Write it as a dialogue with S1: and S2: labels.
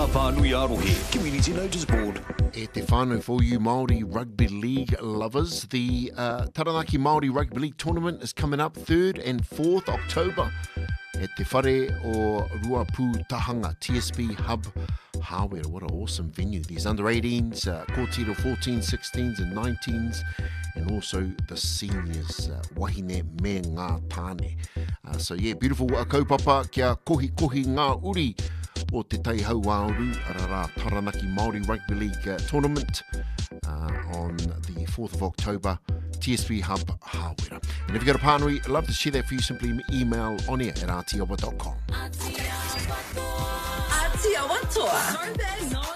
S1: Whānui Arohe, Community Notice Board.
S2: E te whānau for you Māori Rugby League lovers. The Taranaki Māori Rugby League tournament is coming up 3rd and 4th October at te whare o Ruapu Tahanga, TSB Hub, Hawera. What an awesome venue. There's under 18s, quartet of 14s, 16s and 19s, and also the seniors, wahine me ngā tāne. So yeah, beautiful kaupapa kia kohi ngā uri o te Taihau Aoru Arara Taranaki Māori Rugby League tournament on the 4th of October, TSB Hub, Hawera. And if you've got a pānui, I'd love to share that for you. Simply email onia@rtioba.com.
S3: Aotearoa.